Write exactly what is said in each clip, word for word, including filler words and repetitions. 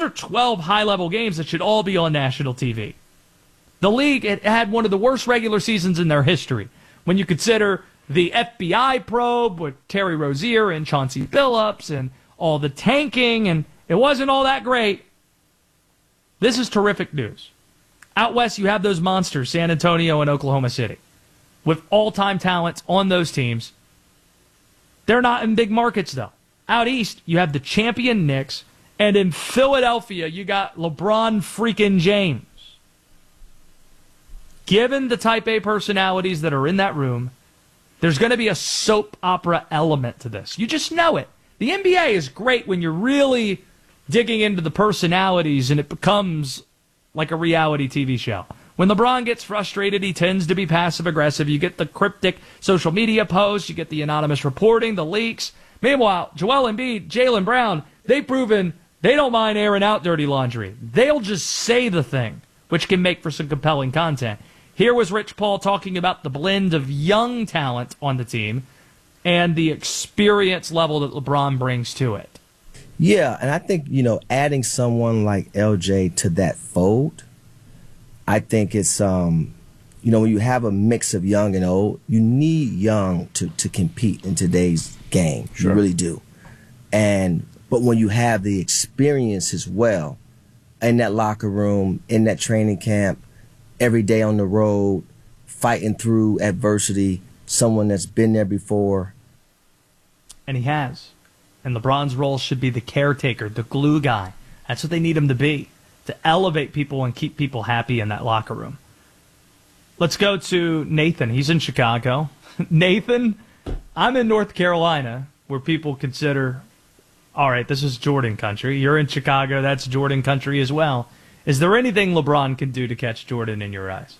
are twelve high-level games that should all be on national T V. The league it had one of the worst regular seasons in their history. When you consider the F B I probe with Terry Rozier and Chauncey Billups and all the tanking, and it wasn't all that great. This is terrific news. Out west, you have those monsters, San Antonio and Oklahoma City, with all-time talents on those teams. They're not in big markets, though. Out east, you have the champion Knicks, and in Philadelphia, you got LeBron freaking James. Given the type A personalities that are in that room, there's going to be a soap opera element to this. You just know it. The N B A is great when you're really digging into the personalities and it becomes like a reality T V show. When LeBron gets frustrated, he tends to be passive-aggressive. You get the cryptic social media posts. You get the anonymous reporting, the leaks. Meanwhile, Joel Embiid, Jaylen Brown, they've proven they don't mind airing out dirty laundry. They'll just say the thing, which can make for some compelling content. Here was Rich Paul talking about the blend of young talent on the team and the experience level that LeBron brings to it. Yeah, and I think, you know, adding someone like L J to that fold, I think it's, um, you know, when you have a mix of young and old, you need young to, to compete in today's game. Sure. You really do. And but when you have the experience as well, in that locker room, in that training camp, every day on the road, fighting through adversity, someone that's been there before. And he has. And LeBron's role should be the caretaker, the glue guy. That's what they need him to be, to elevate people and keep people happy in that locker room. Let's go to Nathan. He's in Chicago. Nathan, I'm in North Carolina, where people consider, all right, this is Jordan country. You're in Chicago. That's Jordan country as well. Is there anything LeBron can do to catch Jordan in your eyes?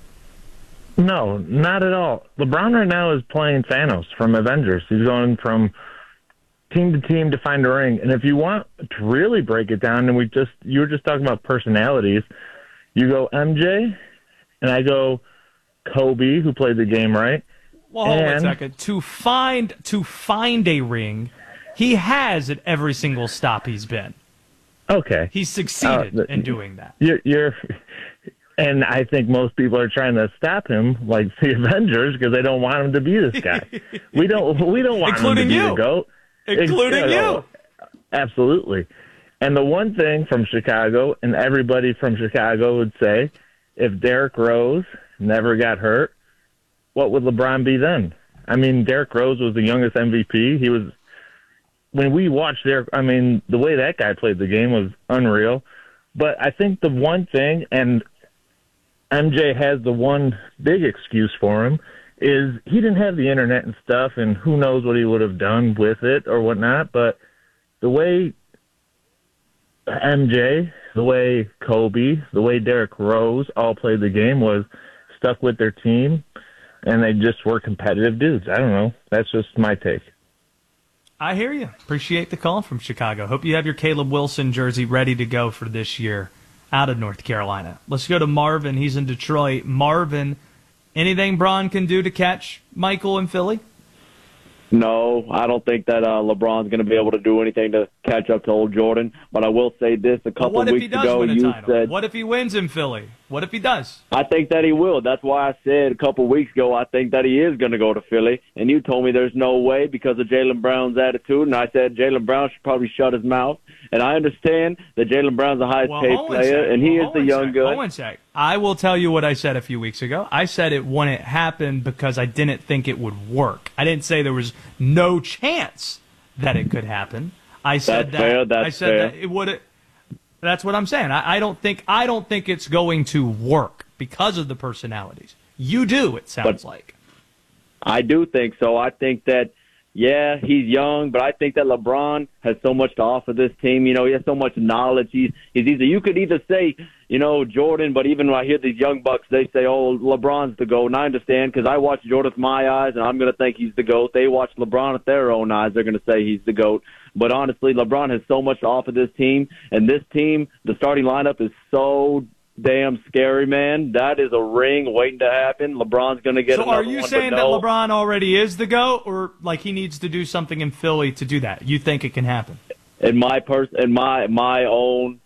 No, not at all. LeBron right now is playing Thanos from Avengers. He's going from team to team to find a ring. And if you want to really break it down, and we just you were just talking about personalities, you go M J, and I go Kobe, who played the game right. Well, hold on and, a second. To find to find a ring, he has at every single stop he's been. Okay. He's succeeded uh, in doing that. You're, you're, and I think most people are trying to stop him, like the Avengers, because they don't want him to be this guy. we don't. We don't want Including him to be you. the GOAT. Including Ex- you. Absolutely. And the one thing from Chicago, and everybody from Chicago would say, if Derrick Rose never got hurt, what would LeBron be then? I mean, Derrick Rose was the youngest M V P. He was. When we watched Derrick, I mean, the way that guy played the game was unreal. But I think the one thing, and M J has the one big excuse for him, is he didn't have the internet and stuff, and who knows what he would have done with it or whatnot. But the way M J, the way Kobe, the way Derrick Rose all played the game was stuck with their team, and they just were competitive dudes. I don't know. That's just my take. I hear you. Appreciate the call from Chicago. Hope you have your Caleb Wilson jersey ready to go for this year out of North Carolina. Let's go to Marvin. He's in Detroit. Marvin, anything Bron can do to catch Michael in Philly? No, I don't think that uh, LeBron's going to be able to do anything to catch up to old Jordan. But I will say this: a couple what if weeks he does ago, win a you title? said, What if he wins in Philly? What if he does? I think that he will. That's why I said a couple weeks ago I think that he is going to go to Philly. And you told me there's no way because of Jaylen Brown's attitude. And I said Jaylen Brown should probably shut his mouth. And I understand that Jaylen Brown's the highest Well, paid hold on a player, sec. and he Well, is the hold on a young sec. gun. Hold on a sec. I will tell you what I said a few weeks ago. I said it wouldn't happen because I didn't think it would work. I didn't say there was no chance that it could happen. I said That's that. fair, that's I said fair. that it would. That's what I'm saying. I, I don't think. I don't think it's going to work because of the personalities. You do. It sounds But- like. I do think so. I think that, yeah, he's young, but I think that LeBron has so much to offer this team. You know, he has so much knowledge. He's, he's either, you could either say, you know, Jordan, but even when I hear these young bucks, they say, oh, LeBron's the GOAT. And I understand because I watch Jordan with my eyes, and I'm going to think he's the GOAT. They watch LeBron with their own eyes. They're going to say he's the GOAT. But honestly, LeBron has so much to offer this team, and this team, the starting lineup is so damn scary, man. That is a ring waiting to happen. LeBron's going to get So another are you one, saying but that no. LeBron already is the GOAT, or like he needs to do something in Philly to do that? You think it can happen? In my pers- in my my own